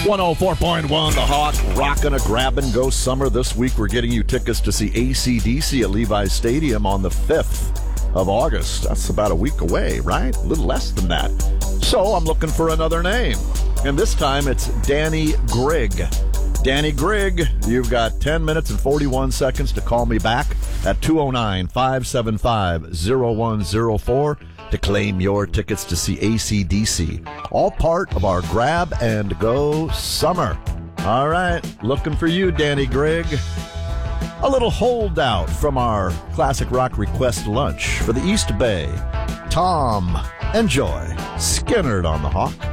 104.1 The Hawk, rocking a grab-and-go summer. This week we're getting you tickets to see AC/DC at Levi's Stadium on the 5th of August. That's about a week away, right? A little less than that. So I'm looking for another name. And this time it's Danny Grigg. Danny Grigg, you've got 10 minutes and 41 seconds to call me back at 209-575-0104 to claim your tickets to see AC/DC. All part of our grab-and-go summer. All right, looking for you, Danny Grigg. A little holdout from our Classic Rock Request Lunch for the East Bay. Tom, enjoy Skinnerd on the Hawk.